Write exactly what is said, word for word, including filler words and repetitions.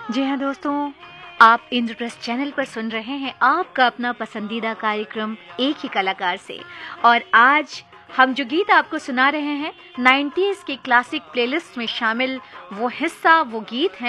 जी हाँ दोस्तों, आप इंद्रप्रस्थ चैनल पर सुन रहे हैं आपका अपना पसंदीदा कार्यक्रम एक ही कलाकार से। और आज हम जो गीत आपको सुना रहे हैं नाइंटीज़ की क्लासिक प्लेलिस्ट में शामिल वो हिस्सा वो गीत हैं